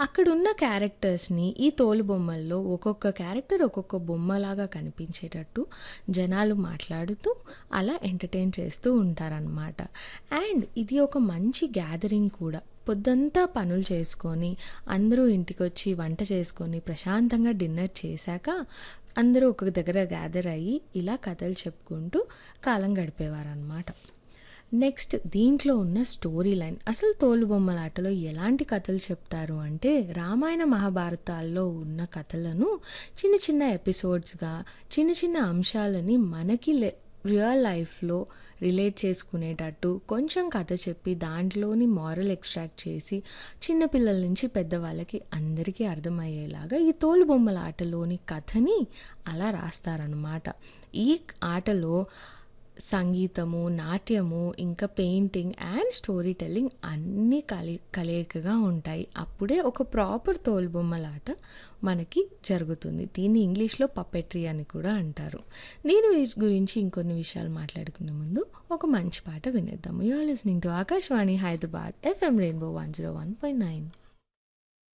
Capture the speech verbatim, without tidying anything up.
అక్కడున్న క్యారెక్టర్స్‌ని ఈ తోలుబొమ్మల్లో ఒక్కొక్క క్యారెక్టర్ ఒక్కొక్క బొమ్మలాగా కనిపించేటట్టు జనాలు మాట్లాడుతూ అలా ఎంటర్‌టైన్ చేస్తూ ఉంటారనమాట. అండ్ ఇది ఒక మంచి గ్యాదరింగ్ కూడా. పొద్దంతా పనులు చేసుకొని, అందరూ ఇంటికొచ్చి వంట చేసుకొని, ప్రశాంతంగా డిన్నర్ చేశాక అందరూ ఒక దగ్గర గ్యాదర్ అయ్యి ఇలా కథలు చెప్పుకుంటూ కాలం గడిపేవారనమాట. నెక్స్ట్ దీంట్లో ఉన్న స్టోరీ లైన్. అసలు తోలుబొమ్మలాటలో ఎలాంటి కథలు చెప్తారు అంటే, రామాయణ మహాభారతాల్లో ఉన్న కథలను చిన్న చిన్న ఎపిసోడ్స్‌గా, చిన్న చిన్న అంశాలని మనకి లే రియల్ లైఫ్‌లో రిలేట్ చేసుకునేటట్టు కొంచెం కథ చెప్పి, దాంట్లోని మారల్ ఎక్స్ట్రాక్ట్ చేసి, చిన్న పిల్లల నుంచి పెద్దవాళ్ళకి అందరికీ అర్థమయ్యేలాగా ఈ తోలుబొమ్మల ఆటలోని కథని అలా రాస్తారనమాట. ఈ ఆటలో సంగీతము, నాట్యము, ఇంకా పెయింటింగ్ అండ్ స్టోరీ టెల్లింగ్ అన్నీ కలి కలయికగా ఉంటాయి. అప్పుడే ఒక ప్రాపర్ తోలుబొమ్మలాట మనకి జరుగుతుంది. దీన్ని ఇంగ్లీష్‌లో పప్పెట్రీ అని కూడా అంటారు. దీని విష్ గురించి ఇంకొన్ని విషయాలు మాట్లాడుకునే ముందు ఒక మంచి పాట వినేద్దాము. You are listening to Akashvani Hyderabad FM rainbow one zero one point nine.